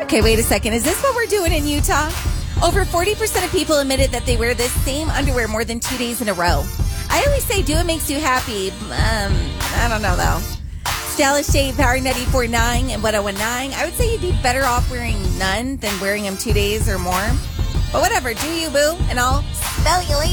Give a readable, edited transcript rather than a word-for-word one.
Okay, wait a second. Is this what we're doing in Utah? Over 40% of people admitted that they wear this same underwear more than 2 days in a row. I always say do what makes you happy. I don't know, though. Stylish Shade, Power 94.9 and 101.9. I would say you'd be better off wearing none than wearing them 2 days or more. But whatever, do you, boo? And I'll spell you later.